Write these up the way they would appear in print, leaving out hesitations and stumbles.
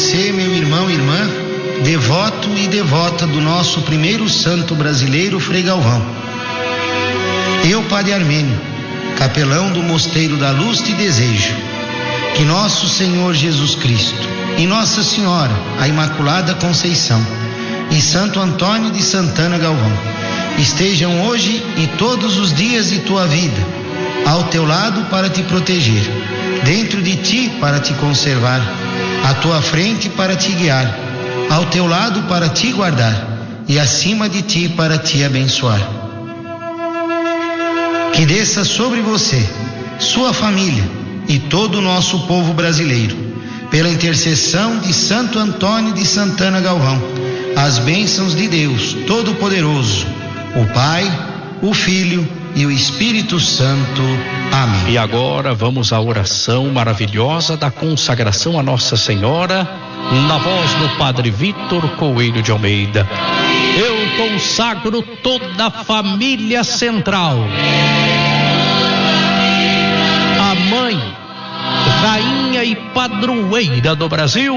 você, meu irmão e irmã, devoto e devota do nosso primeiro santo brasileiro, Frei Galvão. Eu, Padre Armênio, capelão do Mosteiro da Luz, te desejo que nosso Senhor Jesus Cristo e Nossa Senhora, a Imaculada Conceição, e Santo Antônio de Santana Galvão estejam hoje e todos os dias de tua vida ao teu lado para te proteger, dentro de ti para te conservar, à tua frente para te guiar, ao teu lado para te guardar e acima de ti para te abençoar. Que desça sobre você, sua família e todo o nosso povo brasileiro, pela intercessão de Santo Antônio de Santana Galvão, as bênçãos de Deus Todo-Poderoso, o Pai, o Filho e o Espírito Santo. Amém. E agora vamos à oração maravilhosa da consagração a Nossa Senhora, na voz do Padre Vitor Coelho de Almeida. Eu consagro toda a família central, a mãe, rainha e padroeira do Brasil,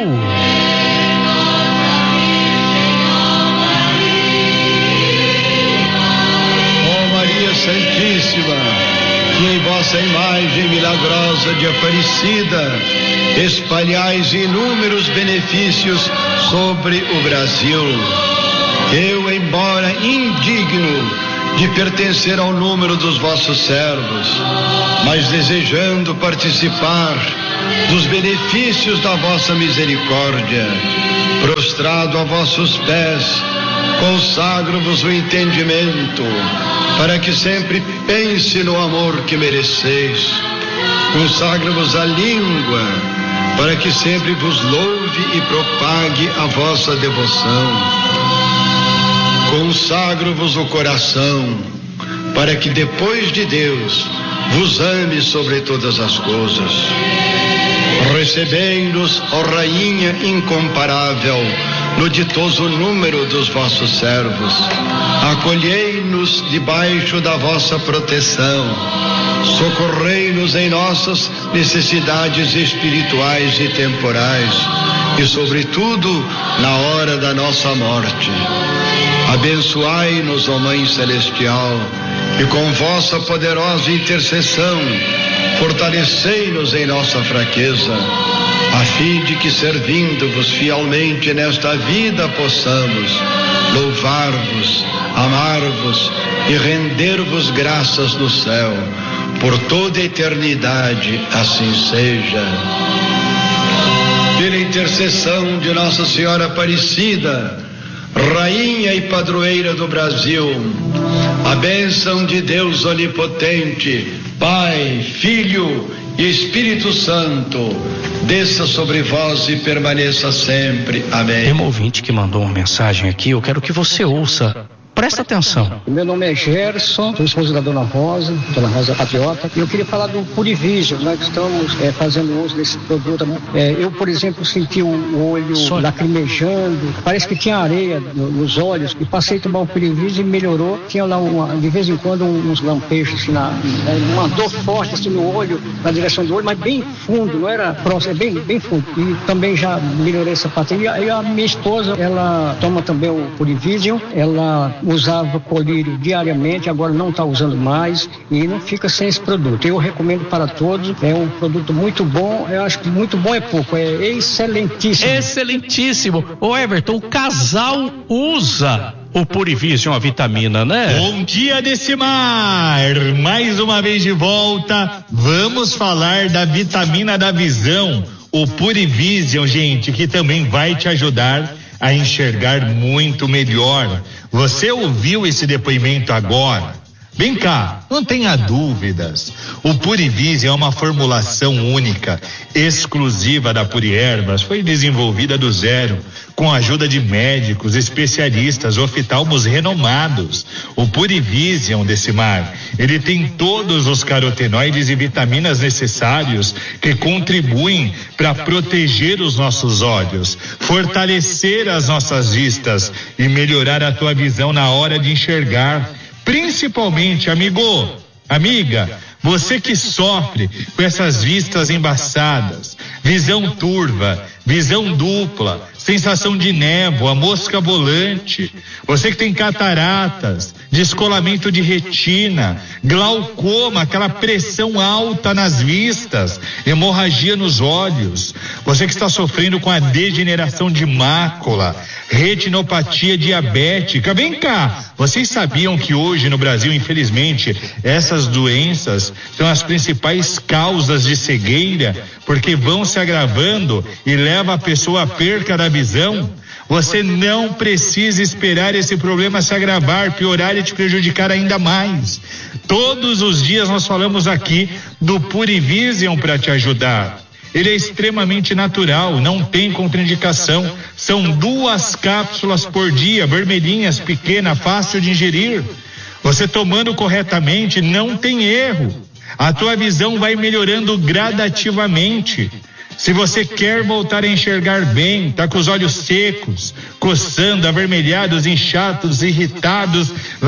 Santíssima, que em vossa imagem milagrosa de Aparecida espalhais inúmeros benefícios sobre o Brasil. Eu, embora indigno de pertencer ao número dos vossos servos, mas desejando participar dos benefícios da vossa misericórdia, prostrado a vossos pés, consagro-vos o entendimento, para que sempre pense no amor que mereceis. Consagro-vos a língua, para que sempre vos louve e propague a vossa devoção. Consagro-vos o coração, para que depois de Deus vos ame sobre todas as coisas. Recebei-nos, ó Rainha incomparável, no ditoso número dos vossos servos. Acolhei-nos debaixo da vossa proteção. Socorrei-nos em nossas necessidades espirituais e temporais, e sobretudo na hora da nossa morte. Abençoai-nos, ó Mãe Celestial, e com vossa poderosa intercessão fortalecei-nos em nossa fraqueza, a fim de que, servindo-vos fielmente nesta vida, possamos louvar-vos, amar-vos e render-vos graças no céu, por toda a eternidade. Assim seja. Pela intercessão de Nossa Senhora Aparecida, Rainha e Padroeira do Brasil, a bênção de Deus Onipotente, Pai, Filho e Espírito Santo, desça sobre vós e permaneça sempre. Amém. Tem um ouvinte que mandou uma mensagem aqui, eu quero que você ouça. Presta atenção. Meu nome é Gerson, sou esposo da Dona Rosa Patriota, e eu queria falar do Purivision. Nós estamos fazendo uso desse produto. Eu, por exemplo, senti o olho lacrimejando, parece que tinha areia nos olhos, e passei a tomar o Purivision e melhorou. Tinha lá de vez em quando uns lampejos, assim, uma dor forte assim, no olho, na direção do olho, mas bem fundo, não era próximo, bem fundo. E também já melhorei essa parte. E a minha esposa, ela toma também o Purivision, ela usava colírio diariamente, agora não está usando mais e não fica sem esse produto. Eu recomendo para todos, é um produto muito bom. Eu acho que muito bom é pouco, é excelentíssimo. Excelentíssimo. Ô Everton, o casal usa o Purivision, a vitamina, né? Bom dia, Decimar! Mais uma vez de volta, vamos falar da vitamina da visão, o Purivision, gente, que também vai te ajudar a enxergar muito melhor. Você ouviu esse depoimento agora? Vem cá, não tenha dúvidas. O Purivision é uma formulação única, exclusiva da Puriervas, foi desenvolvida do zero, com a ajuda de médicos, especialistas, oftalmos renomados. O Purivision, Decimar, ele tem todos os carotenoides e vitaminas necessários que contribuem para proteger os nossos olhos, fortalecer as nossas vistas e melhorar a tua visão na hora de enxergar. Principalmente, amiga, você que sofre com essas vistas embaçadas, visão turva, visão dupla, sensação de névoa, mosca volante, você que tem cataratas, descolamento de retina, glaucoma, aquela pressão alta nas vistas, hemorragia nos olhos, você que está sofrendo com a degeneração de mácula, retinopatia diabética. Vem cá, vocês sabiam que hoje no Brasil, infelizmente, essas doenças são as principais causas de cegueira, porque vão se agravando e leva a pessoa à perca da visão? Você não precisa esperar esse problema se agravar, piorar e te prejudicar ainda mais. Todos os dias nós falamos aqui do Purivision para te ajudar. Ele é extremamente natural, não tem contraindicação. São 2 cápsulas por dia, vermelhinhas, pequena, fácil de ingerir. Você tomando corretamente, não tem erro. A tua visão vai melhorando gradativamente. Se você quer voltar a enxergar bem, tá com os olhos secos, coçando, avermelhados, inchados, irritados,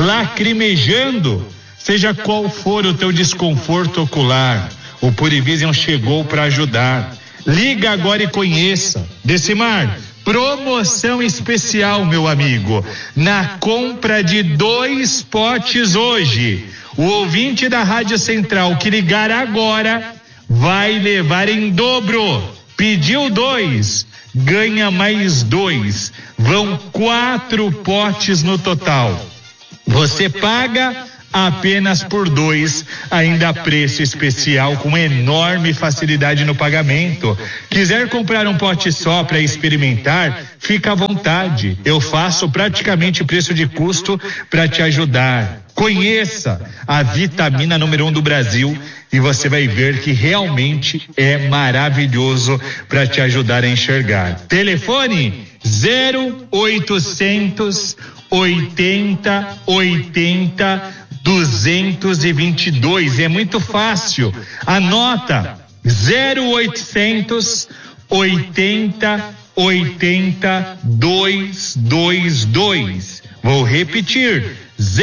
lacrimejando, seja qual for o teu desconforto ocular, o Purivision chegou para ajudar. Liga agora e conheça. Decimar, promoção especial, meu amigo. Na compra de 2 potes hoje, o ouvinte da Rádio Central que ligar agora vai levar em dobro. Pediu 2, ganha mais 2. Vão 4 potes no total. Você paga apenas por 2, ainda a preço especial, com enorme facilidade no pagamento. Quiser comprar um pote só para experimentar, fica à vontade. Eu faço praticamente preço de custo para te ajudar. Conheça a vitamina número 1 do Brasil e você vai ver que realmente é maravilhoso para te ajudar a enxergar. Telefone 0800 80 80 222. É muito fácil. Anota 0800 80 80 222. Vou repetir: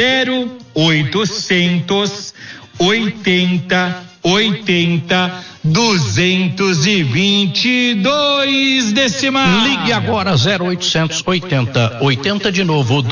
0800 80 80 222. Decimar. Ligue agora 0800 80 80 de novo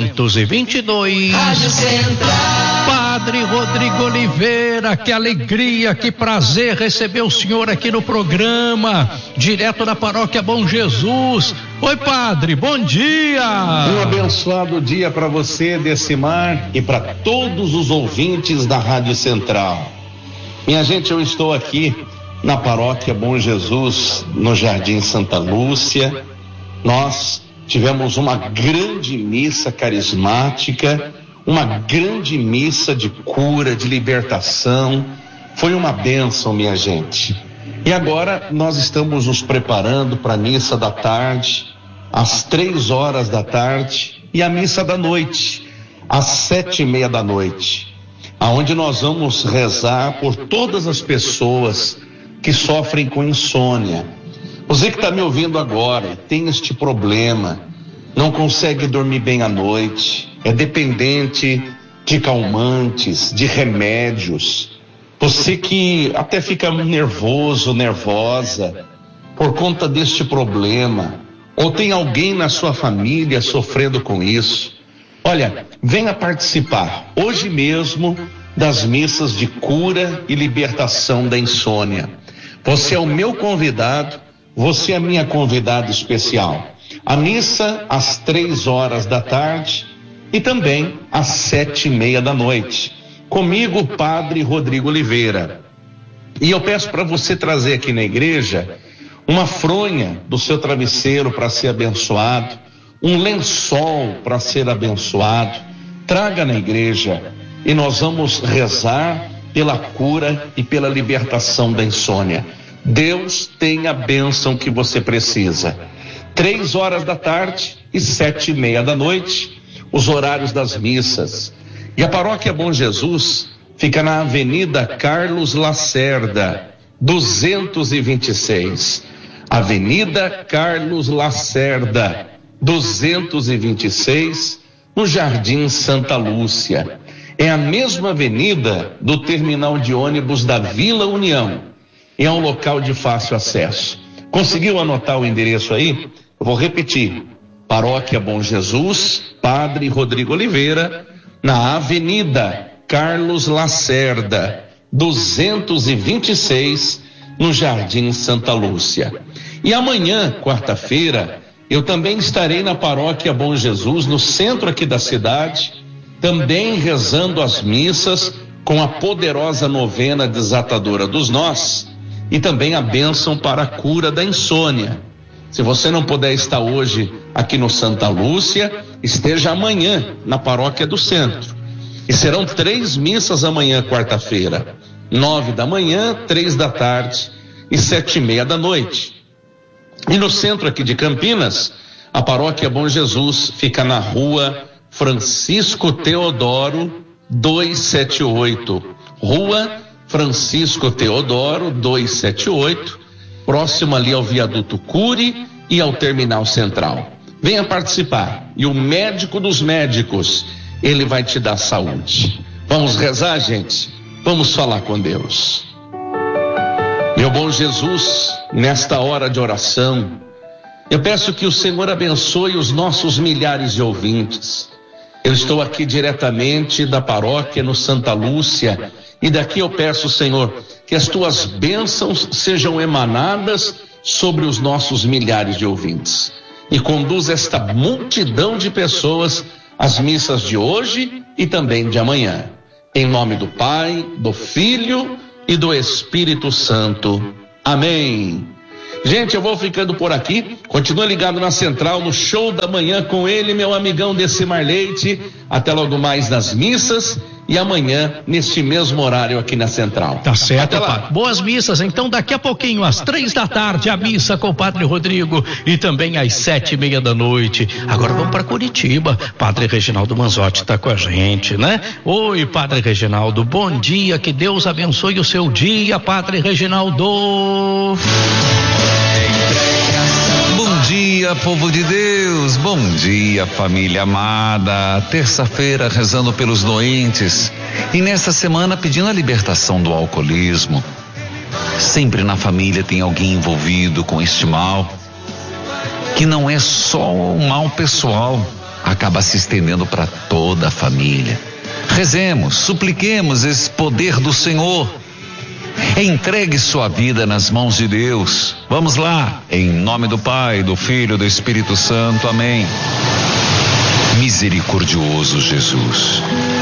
222. Rádio Central. Padre Rodrigo Oliveira, que alegria, que prazer receber o senhor aqui no programa, direto da Paróquia Bom Jesus. Oi, padre, bom dia. Um abençoado dia para você, Decimar, e para todos os ouvintes da Rádio Central. Minha gente, eu estou aqui na Paróquia Bom Jesus, no Jardim Santa Lúcia. Nós tivemos uma grande missa carismática, uma grande missa de cura, de libertação. Foi uma bênção, minha gente. E agora nós estamos nos preparando para a missa da tarde, às 3 da tarde, e a missa da noite, às 7:30 da noite, aonde nós vamos rezar por todas as pessoas que sofrem com insônia. Você que está me ouvindo agora, tem este problema, não consegue dormir bem à noite, é dependente de calmantes, de remédios. Você que até fica nervoso, nervosa por conta deste problema, ou tem alguém na sua família sofrendo com isso. Olha, venha participar hoje mesmo das missas de cura e libertação da insônia. Você é o meu convidado, você é a minha convidada especial. A missa às 3 da tarde e também às 7:30 da noite. Comigo, o Padre Rodrigo Oliveira. E eu peço para você trazer aqui na igreja uma fronha do seu travesseiro para ser abençoado, um lençol para ser abençoado. Traga na igreja e nós vamos rezar pela cura e pela libertação da insônia. Deus tem a bênção que você precisa. 3 da tarde e 7:30 da noite, os horários das missas. E a Paróquia Bom Jesus fica na Avenida Carlos Lacerda, 226. Avenida Carlos Lacerda, 226, no Jardim Santa Lúcia. É a mesma avenida do terminal de ônibus da Vila União. É um local de fácil acesso. Conseguiu anotar o endereço aí? Eu vou repetir. Paróquia Bom Jesus, Padre Rodrigo Oliveira, na Avenida Carlos Lacerda, 226, no Jardim Santa Lúcia. E amanhã, quarta-feira, eu também estarei na Paróquia Bom Jesus, no centro aqui da cidade, também rezando as missas com a poderosa novena desatadora dos nós e também a bênção para a cura da insônia. Se você não puder estar hoje aqui no Santa Lúcia, esteja amanhã na Paróquia do Centro. E serão 3 missas amanhã, quarta-feira, 9 da manhã, 3 da tarde e 7:30 da noite. E no centro aqui de Campinas, a Paróquia Bom Jesus fica na rua Francisco Teodoro 278, Rua Francisco Teodoro 278, próximo ali ao viaduto Cury e ao Terminal Central. Venha participar, e o médico dos médicos, ele vai te dar saúde. Vamos rezar, gente? Vamos falar com Deus. Meu bom Jesus, nesta hora de oração, eu peço que o Senhor abençoe os nossos milhares de ouvintes. Eu estou aqui diretamente da paróquia no Santa Lúcia, e daqui eu peço, Senhor, que as tuas bênçãos sejam emanadas sobre os nossos milhares de ouvintes. E conduz esta multidão de pessoas às missas de hoje e também de amanhã. Em nome do Pai, do Filho e do Espírito Santo. Amém. Gente, eu vou ficando por aqui. Continua ligado na Central, no Show da Manhã com ele, meu amigão Decimar Leite. Até logo mais nas missas e amanhã neste mesmo horário aqui na Central. Tá certo, Padre. Boas missas. Então daqui a pouquinho, às 3 da tarde, a missa com o Padre Rodrigo e também às 7:30 da noite. Agora vamos para Curitiba. Padre Reginaldo Manzotti está com a gente, né? Oi, Padre Reginaldo, bom dia, que Deus abençoe o seu dia, Padre Reginaldo. Bom dia, povo de Deus, bom dia, família amada. Terça-feira rezando pelos doentes e nesta semana pedindo a libertação do alcoolismo. Sempre na família tem alguém envolvido com este mal, que não é só um mal pessoal, acaba se estendendo para toda a família. Rezemos, supliquemos esse poder do Senhor. Entregue sua vida nas mãos de Deus. Vamos lá, em nome do Pai, do Filho e do Espírito Santo. Amém. Misericordioso Jesus,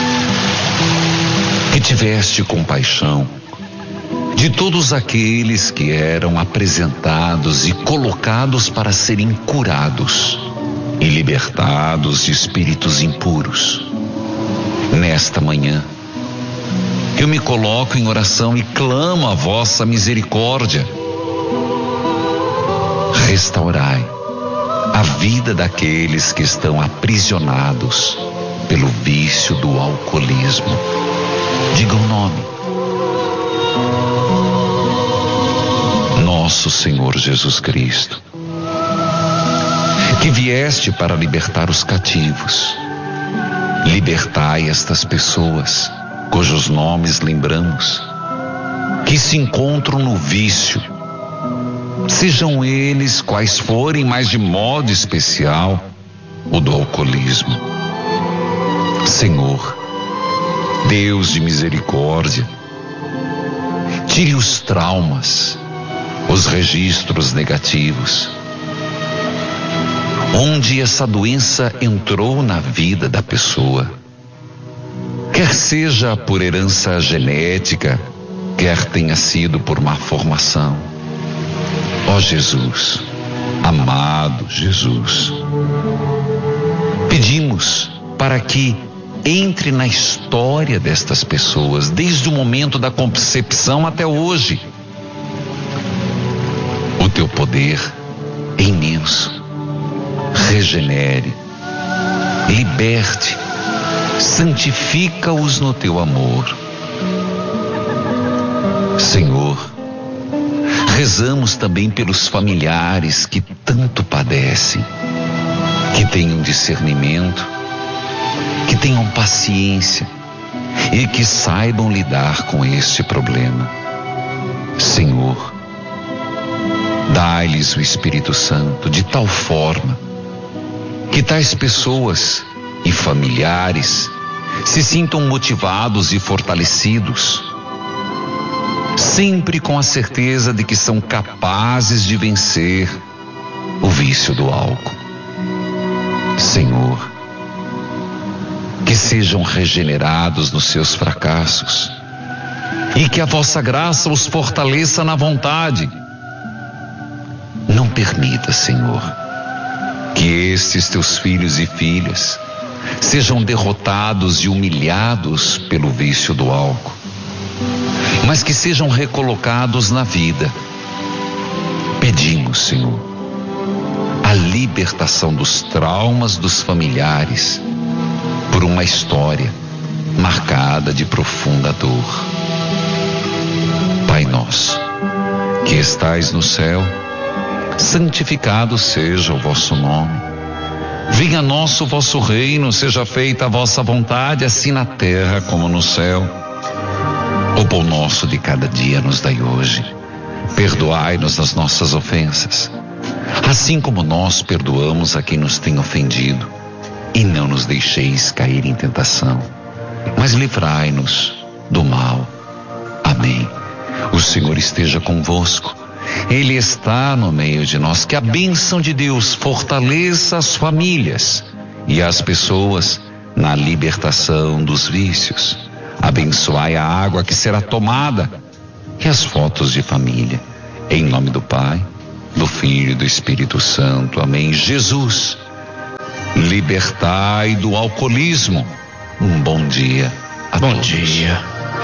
que tiveste compaixão de todos aqueles que eram apresentados e colocados para serem curados e libertados de espíritos impuros. Nesta manhã, eu me coloco em oração e clamo a vossa misericórdia. Restaurai a vida daqueles que estão aprisionados pelo vício do alcoolismo. Diga o nome. Nosso Senhor Jesus Cristo, que vieste para libertar os cativos, libertai estas pessoas cujos nomes lembramos, que se encontram no vício, sejam eles quais forem, mas de modo especial o do alcoolismo. Senhor, Deus de misericórdia, tire os traumas, os registros negativos, onde essa doença entrou na vida da pessoa, quer seja por herança genética, quer tenha sido por má formação. Ó Jesus, amado Jesus, pedimos para que entre na história destas pessoas, desde o momento da concepção até hoje. O teu poder é imenso. Regenere, liberte, santifica-os no teu amor. Senhor, rezamos também pelos familiares que tanto padecem, que tenham discernimento, que tenham paciência e que saibam lidar com este problema. Senhor, Dai-lhes o Espírito Santo de tal forma que tais pessoas e familiares se sintam motivados e fortalecidos, sempre com a certeza de que são capazes de vencer o vício do álcool. Senhor, que sejam regenerados nos seus fracassos e que a vossa graça os fortaleça na vontade. Não permita, Senhor, que estes teus filhos e filhas sejam derrotados e humilhados pelo vício do álcool, mas que sejam recolocados na vida. Pedimos, Senhor, a libertação dos traumas dos familiares por uma história marcada de profunda dor. Pai nosso, que estais no céu, santificado seja o vosso nome. Venha a nós o vosso reino, seja feita a vossa vontade, assim na terra como no céu. O pão nosso de cada dia nos dai hoje. Perdoai-nos as nossas ofensas, assim como nós perdoamos a quem nos tem ofendido. E não nos deixeis cair em tentação, mas livrai-nos do mal. Amém. O Senhor esteja convosco. Ele está no meio de nós. Que a bênção de Deus fortaleça as famílias e as pessoas na libertação dos vícios. Abençoai a água que será tomada e as fotos de família. Em nome do Pai, do Filho e do Espírito Santo. Amém. Jesus, libertai do alcoolismo. Um bom dia a todos. Bom dia.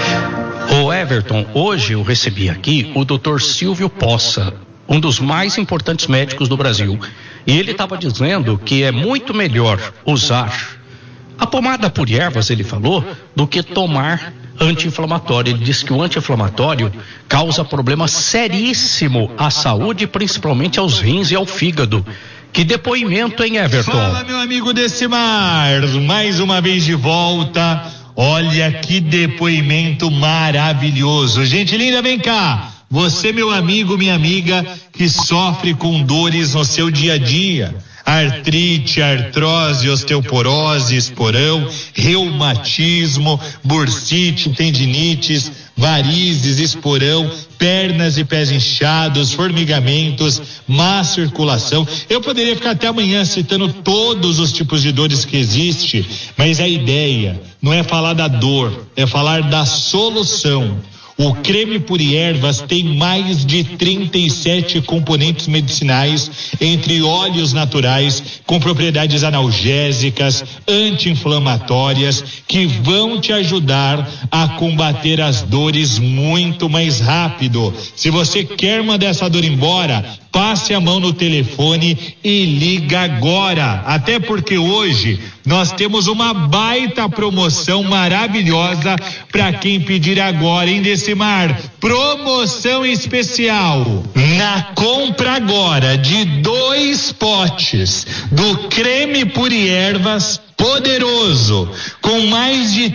Ô Everton, hoje eu recebi aqui o Dr. Silvio Poça, um dos mais importantes médicos do Brasil. E ele estava dizendo que é muito melhor usar a pomada por ervas, ele falou, do que tomar anti-inflamatório. Ele disse que o anti-inflamatório causa problema seríssimo à saúde, principalmente aos rins e ao fígado. Que depoimento, hein, Everton? Fala, meu amigo Decimar, mais uma vez de volta. Olha que depoimento maravilhoso. Gente linda, vem cá. Você, meu amigo, minha amiga, que sofre com dores no seu dia a dia. Artrite, artrose, osteoporose, esporão, reumatismo, bursite, tendinites, varizes, esporão, pernas e pés inchados, formigamentos, má circulação. Eu poderia ficar até amanhã citando todos os tipos de dores que existem, mas a ideia não é falar da dor, é falar da solução. O creme Puri Ervas tem mais de 37 componentes medicinais, entre óleos naturais, com propriedades analgésicas, anti-inflamatórias, que vão te ajudar a combater as dores muito mais rápido. Se você quer mandar essa dor embora, passe a mão no telefone e liga agora. Até porque hoje nós temos uma baita promoção maravilhosa para quem pedir agora, hein, Decimar? Promoção especial. Na compra agora de 2 potes do creme Puri Ervas poderoso, com mais de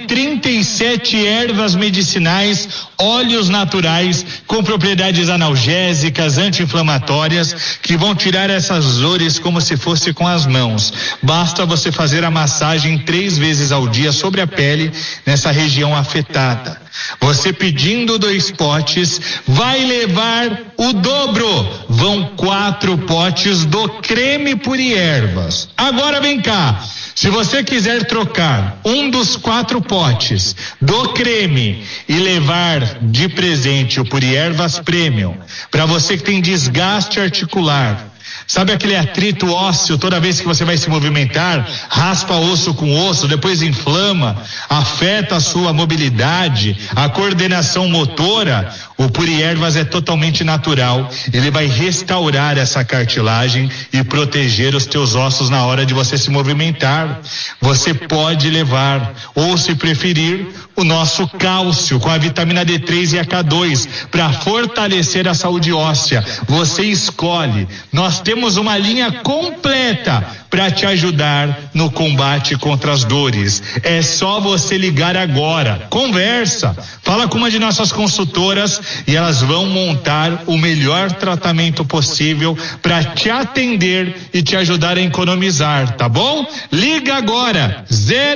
37 ervas medicinais, óleos naturais, com propriedades analgésicas, anti-inflamatórias, que vão tirar essas dores como se fosse com as mãos. Basta você fazer a massagem 3 vezes ao dia sobre a pele, nessa região afetada. Você pedindo 2 potes, vai levar o dobro. Vão 4 potes do creme Puri Ervas. Agora vem cá. Se você quiser trocar um dos 4 potes do creme e levar de presente o Puri Ervas Premium, para você que tem desgaste articular, sabe aquele atrito ósseo, toda vez que você vai se movimentar, raspa osso com osso, depois inflama, afeta a sua mobilidade, a coordenação motora? O Puri Ervas é totalmente natural. Ele vai restaurar essa cartilagem e proteger os teus ossos na hora de você se movimentar. Você pode levar, ou se preferir, o nosso cálcio com a vitamina D3 e a K2 para fortalecer a saúde óssea. Você escolhe. Nós temos uma linha completa para te ajudar no combate contra as dores. É só você ligar agora, conversa, fala com uma de nossas consultoras e elas vão montar o melhor tratamento possível para te atender e te ajudar a economizar, tá bom? Liga agora,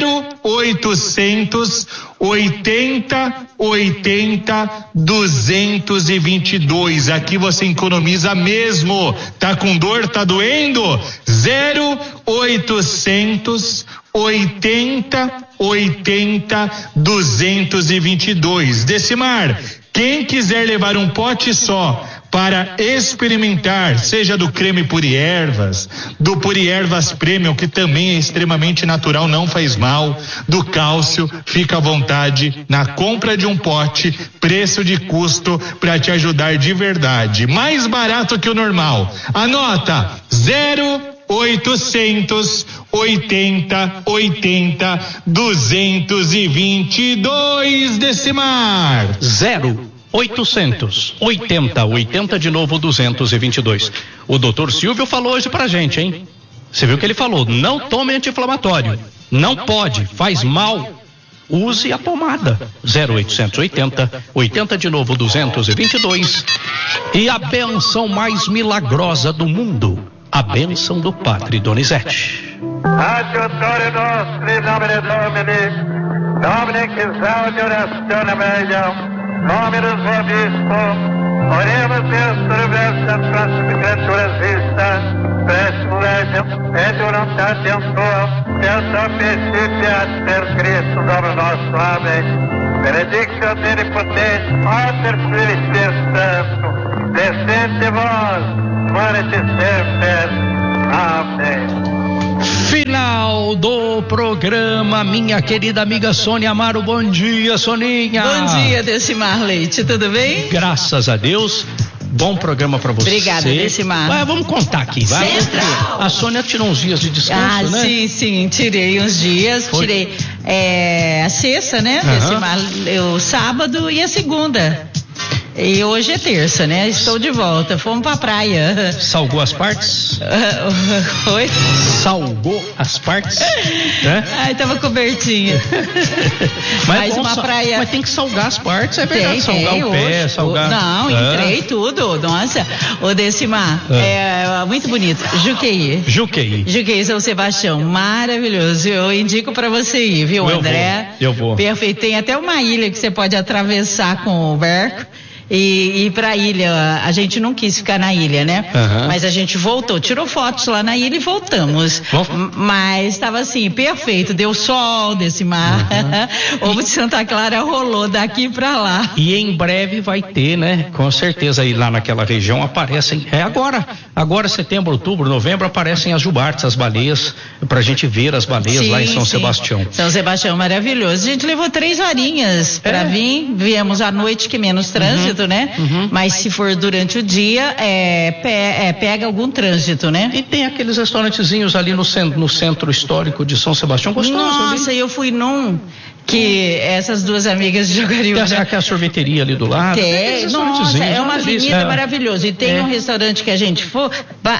0800 80 80 222. Aqui você economiza mesmo. Tá com dor, tá doendo? 0800 80 80 222. Decimar, quem quiser levar um pote só para experimentar, seja do creme Puri Ervas, do Puri Ervas Premium, que também é extremamente natural, não faz mal, do cálcio, fica à vontade na compra de um pote, preço de custo para te ajudar de verdade, mais barato que o normal. Anota, 0800 80 80 222, Decimar. 0800 80 80 de novo 222. O doutor Silvio falou hoje pra gente, hein? Você viu que ele falou, não tome anti-inflamatório, não pode, faz mal, use a pomada. 0800 80 80 de novo 222. E a benção mais milagrosa do mundo, a bênção do Padre Donizete. Adjutore nostri nomine Domini, Domine que salve orazione meiam, Nominus Vobispo, oremos Deus por essas próximas criaturas vistas, préstimo legem, et voluntatem tua, essa principia per Cristo, Domino nosso. Amém. Benedictio Omnipotente, Pater, Filho e Espírito Santo, descende vós, manete sempre. Amém. Final do programa, minha querida amiga Sônia Amaro. Bom dia, Soninha. Bom dia, Decimar Leite, tudo bem? Graças a Deus. Bom programa pra você. Obrigada, Decimar. Vamos contar aqui, vai. Central. A Sônia tirou uns dias de descanso, né? Sim, tirei uns dias. Foi. Tirei a sexta, né? Decimar, o sábado e a segunda. E hoje é terça, né? Estou de volta. Fomos pra praia. Salgou as partes? Oi? Salgou as partes? Ai, tava cobertinha. Mas uma praia. Mas tem que salgar as partes, é verdade. Salgar o pé, hoje, salgar. Não, entrei tudo. Nossa, o Decimar, é muito bonito. Juqueí, São Sebastião, maravilhoso. Eu indico pra você ir, viu, André? Eu vou. Perfeito. Tem até uma ilha que você pode atravessar com o barco. E ir pra ilha, a gente não quis ficar na ilha, né? Mas a gente voltou, tirou fotos lá na ilha e voltamos. Mas estava assim, perfeito, deu sol, Decimar. O de Santa Clara rolou daqui pra lá. E em breve vai ter, né? Com certeza aí lá naquela região aparecem, agora setembro, outubro, novembro, aparecem as jubartes, as baleias, pra gente ver as baleias lá em São Sebastião. São Sebastião, maravilhoso. A gente levou 3 horinhas pra vir, viemos à noite que menos trânsito, né? Mas se for durante o dia, pega algum trânsito, né? E tem aqueles restaurantezinhos ali no centro histórico de São Sebastião, gostoso. Nossa, eu fui num que essas duas amigas de Jogariúna. Tem a sorveteria ali do lado. Nossa, é uma avenida maravilhosa. E tem um restaurante que a gente for,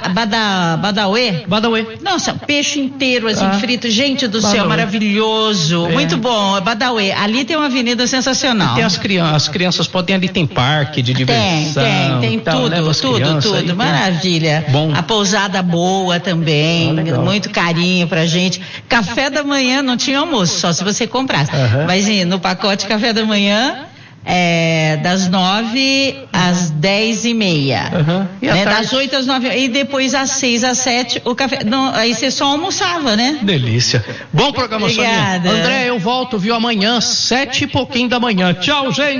Badauê. Nossa, peixe inteiro, assim, frito. Gente do céu, maravilhoso. Muito bom, Badauê. Ali tem uma avenida sensacional. E tem as crianças podem ali, tem parque de diversão. Tem tudo. Maravilha. Bom. A pousada boa também. Muito carinho pra gente. Café da manhã, não tinha almoço, só se você comprasse. Mas no pacote café da manhã das 9 às 10:30. Né? Das 8 às 9 e depois às 6 às 7 o café. Não, aí você só almoçava, né? Delícia. Bom programa, Soninha. André, eu volto, viu, amanhã, 7 e pouquinho da manhã. Tchau, gente.